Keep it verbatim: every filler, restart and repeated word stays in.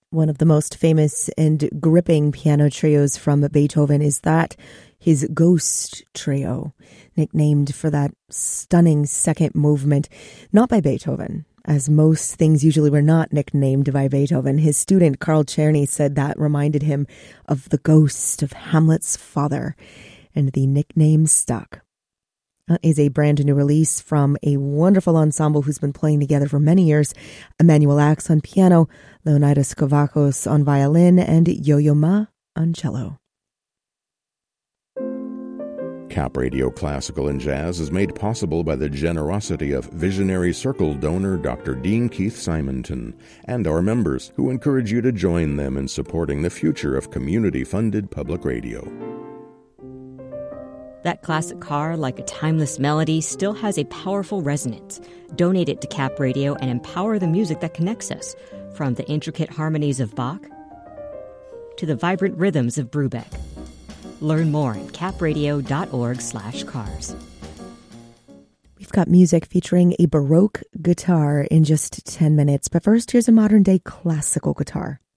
One of the most famous and gripping piano trios from Beethoven is that his Ghost Trio, nicknamed for that stunning second movement, not by Beethoven, as most things usually were not nicknamed by Beethoven. His student Carl Czerny said that reminded him of the ghost of Hamlet's father, and the nickname stuck. Is a brand new release from a wonderful ensemble who's been playing together for many years. Emmanuel Ax on piano, Leonidas Kovakos on violin, and Yo-Yo Ma on cello. Cap Radio Classical and Jazz is made possible by the generosity of visionary Circle donor Doctor Dean Keith Simonton and our members, who encourage you to join them in supporting the future of community-funded public radio. That classic car, like a timeless melody, still has a powerful resonance. Donate it to Cap Radio and empower the music that connects us, from the intricate harmonies of Bach to the vibrant rhythms of Brubeck. Learn more at capradio.org slash cars. We've got music featuring a Baroque guitar in just ten minutes, but first here's a modern-day classical guitar.